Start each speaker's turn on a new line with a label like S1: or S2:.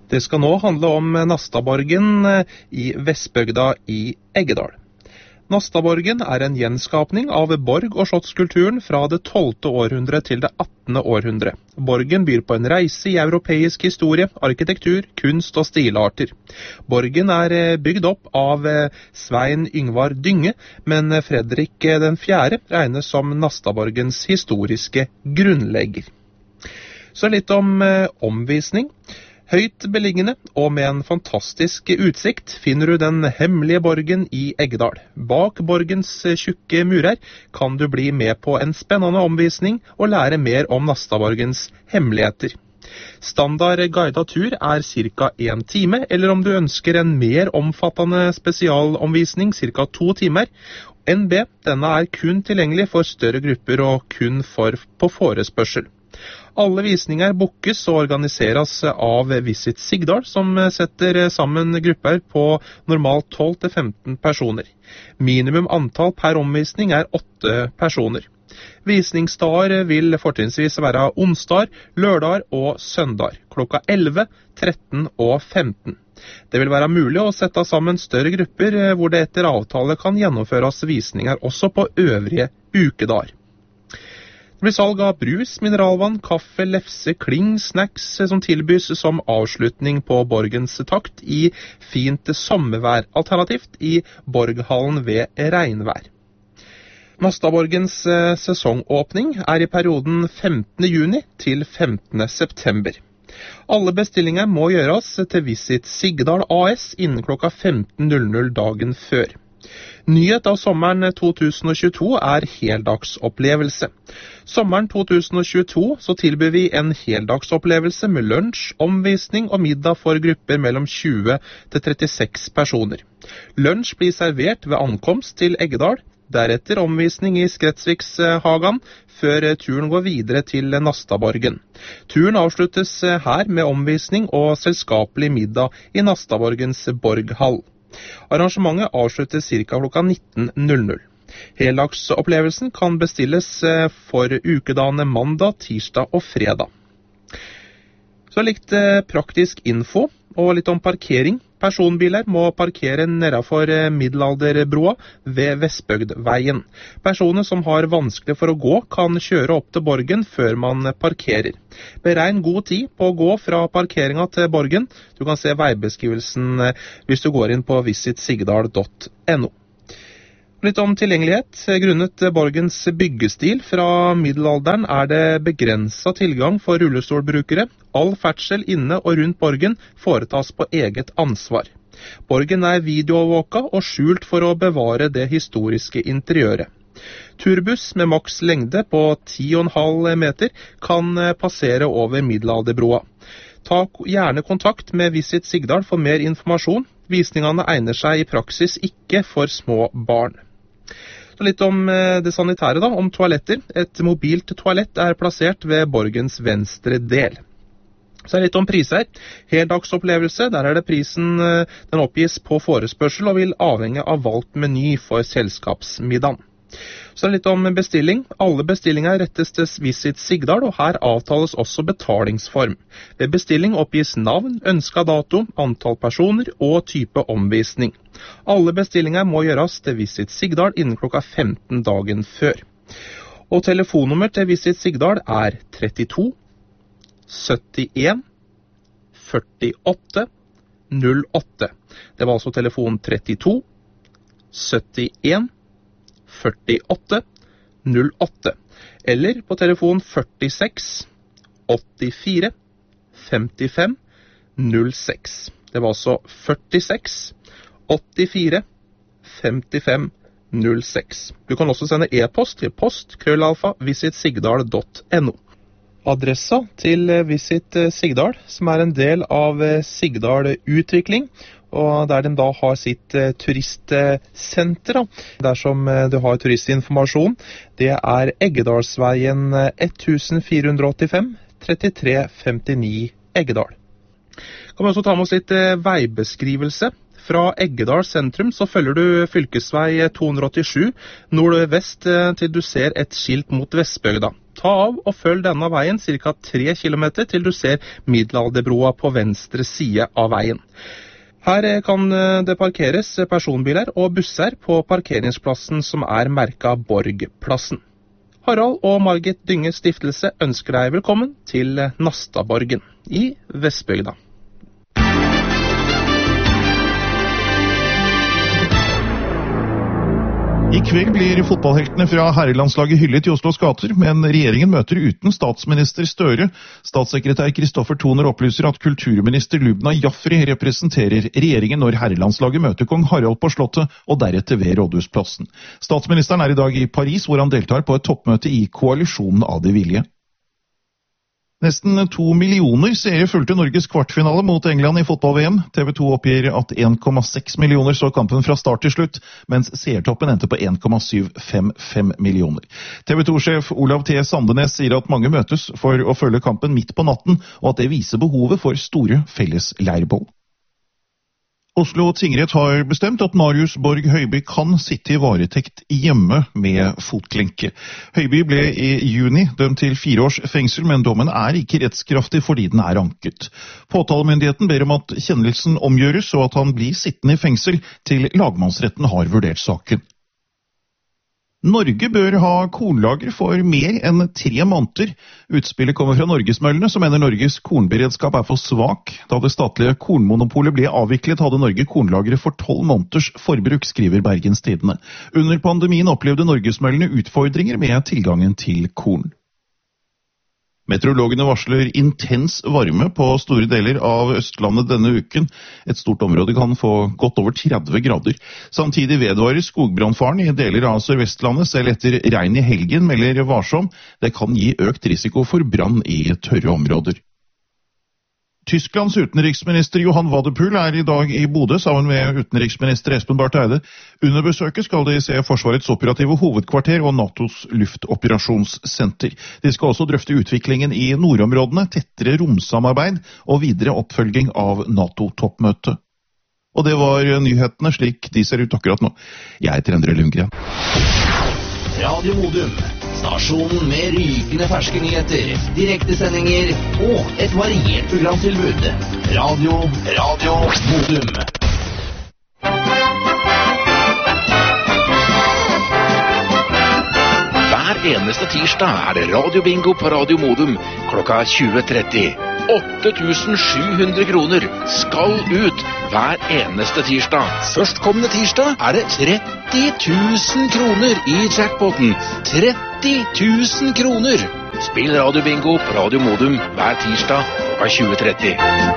S1: Det skal nå handle om Nastaborgen i Vestbygda i Eggedal. Nastaborgen er en gjenskapning av borg- og slottskulturen fra det 12. århundre til det 18. århundre. Borgen byr på en reise i europeisk historie, arkitektur, kunst og stilarter. Borgen er bygd opp av Svein Yngvar Dynge, men Fredrik den 4. regnes som Nastaborgens historiske grunnlegger. Så litt om omvisning. Høyt beliggende og med en fantastisk utsikt finner du den hemmelige borgen i Eggedal. Bak borgens tjukke murer kan du bli med på en spennende omvisning og lære mer om Nastaborgens hemmeligheter. Standard guidet tur er ca. 1 time, eller om du ønsker en mer omfattende spesialomvisning, ca. 2 timer. NB, denne er kun tilgjengelig for større grupper og kun på forespørsel. Alle visninger bookes og organiseres av Visit Sigdal, som setter sammen grupper på normalt 12-15 personer. Minimum antall per omvisning er 8 personer. Visningsdager vil fortrinnsvis være onsdag, lørdag og søndag, klokka 11, 13 og 15. Det vil være mulig å sette sammen større grupper, hvor det etter avtale kan gjennomføres visninger også på øvrige ukedager. Det blir salg av brus, mineralvann, kaffe, lefse, kling, snacks som tilbys som avslutning på borgens takt i fint sommervær, alternativt i Borghallen ved regnvær. Nastaborgens sesongåpning er i perioden 15. juni til 15. september. Alle bestillinger må gjøres til Visit Sigdal AS innen klokka 15.00 dagen før. Nyhet av sommeren 2022 er heldagsopplevelse. Sommeren 2022 så tilbyr vi en heldagsopplevelse med lunsj, omvisning og middag for grupper mellom 20 til 36 personer. Lunsj blir servert ved ankomst til Eggedal, deretter omvisning i Skretsvikshagan, før turen går videre til Nastaborgen. Turen avsluttes her med omvisning og selskapelig middag i Nastaborgens borghall. Arrangementet avsluttes ca. klokka 19.00. Heldagsopplevelsen kan bestilles for ukedagene mandag, tirsdag og fredag. Så litt praktisk info og litt om parkering. Personbiler må parkere nedenfor middelalderbroa ved Vestbygdveien. Personer som har vanskelig for å gå kan kjøre opp til borgen før man parkerer. Beregn god tid på å gå fra parkeringen til borgen. Du kan se veibeskrivelsen hvis du går inn på visitsigdal.no. Litt om tilgjengelighet. Grunnet borgens byggestil fra middelalderen er det begrenset tilgang for rullestolbrukere. All ferdsel inne og rundt borgen foretas på eget ansvar. Borgen er videoovervåket og skjult for å bevare det historiske interiøret. Turbuss med maks lengde på 10,5 meter kan passere over middelalderbroa. Ta gjerne kontakt med Visit Sigdal for mer informasjon. Visningene egner seg i praksis ikke for små barn. Så litt om det sanitære da, om toaletter. Et mobilt toalett er plassert ved borgens venstre del. Så litt om priser. Heldagsopplevelse, der er det prisen den oppgis på forespørsel og vil avhenge av valgt meny for selskapsmiddagen. Så litt om bestilling. Alle bestillinger rettes til Visit Sigdal, og her avtales også betalingsform. Ved bestilling oppgis navn, ønsket dato, antall personer og type omvisning. Alle bestillinger må gjøres til Visit Sigdal innen klokka 15 dagen før. Og telefonnummer til Visit Sigdal er 32 71 48 08. Det var altså telefon 32 71 48 08, eller på telefon 46 84 55 06. Det var altså 46 84 55 06. Du kan også sende e-post til post@visitsigdal.no. Adressa til Visit Sigdal, som er en del av Sigdal Utvikling, og der de da har sitt turistsenter, dersom du har turistinformasjon, det er Eggedalsveien 1485 3359 Eggedal. Kan vi også ta med oss litt veibeskrivelse. Fra Eggedal sentrum så følger du fylkesvei 287 nordvest til du ser et skilt mot Vestbygda. Ta av og følg denne veien ca. 3 kilometer til du ser Middelalderbroa på venstre side av veien. Her kan det parkeres personbiler og busser på parkeringsplassen som merket Borgplassen. Harald og Margit Dynge Stiftelse ønsker deg velkommen til Nastaborgen i Vestbygda.
S2: I kveld blir fotballheltene fra herrelandslaget hyllet i Oslos gater, men regjeringen møter uten statsminister Støre. Statssekretær Kristoffer Toner opplyser at kulturminister Lubna Jaffri representerer regjeringen når herrelandslaget møter kong Harald på Slottet og deretter ved Rådhusplassen. Statsministeren i dag i Paris, hvor han deltar på et toppmøte i Koalisjonen av de villige. Nesten 2 millioner seere fulgte Norges kvartfinale mot England i fotball-VM. TV 2 oppgir at 1,6 millioner så kampen fra start til slutt, mens seertoppen endte på 1,755 millioner. TV 2-sjef Olav T. Sandenes sier at mange møtes for å følge kampen midt på natten, og at det viser behovet for store felles leirbål. Oslo tingrett har bestemt at Marius Borg Høiby kan sitte i varetekt hjemme med fotlenke. Høiby ble i juni dømt til 4 års fengsel, men dommen ikke rettskraftig fordi den anket. Påtalemyndigheten ber om at kjennelsen omgjøres og at han blir sittende i fengsel til lagmannsretten har vurdert saken. Norge bør ha kornlager for mer enn 3 måneder. Utspillet kommer fra Norgesmøllene, som mener Norges kornberedskap for svak. Da det statlige kornmonopolet ble avviklet, hadde Norge kornlagre for 12 måneders forbruk, skriver Bergens Tidende. Under pandemien opplevde Norgesmøllene utfordringer med tilgangen til korn. Meteorologene varsler intens varme på store deler av Østlandet denne uken. Et stort område kan få godt over 30 grader. Samtidig vedvarer skogbrannfaren i deler av Sør-Vestlandet, selv etter regn i helgen, melder varsom. Det kan gi økt risiko for brann i tørre områder. Tysklands utenriksminister Johan Wadephul i dag i Bodø sammen med utenriksminister Espen Barth Eide. Under besøket skal de se Forsvarets operative hovedkvarter og NATOs luftoperasjonssenter. De skal også drøfte utviklingen i nordområdene, tettere romsamarbeid og videre oppfølging av NATO-toppmøtet. Og det var nyhetene slik de ser ut akkurat nå. Jeg heter Endre Lundgren.
S3: Radio Modum, stasjonen med rykende ferske nyheter, direktesendinger og et variert programtilbud. Radio Modum. Hver eneste tirsdag det radiobingo på Radio Modum klokka 20:30. 8.700 kroner skal ut hver eneste tirsdag. Førstkommende tirsdag det 30 000 kroner i jackpoten. 30 000 kroner! Spill radiobingo på Radio Modum hver tirsdag klokka 20:30.